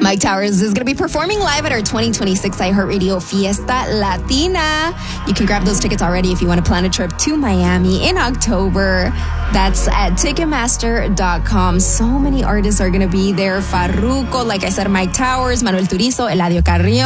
Mike Towers is going to be performing live at our 2026 iHeartRadio Fiesta Latina. You can grab those tickets already if you want to plan a trip to Miami in October. That's at Ticketmaster.com. So many artists are going to be there. Farruko, like I said, Mike Towers, Manuel Turizo, Eladio Carrillo.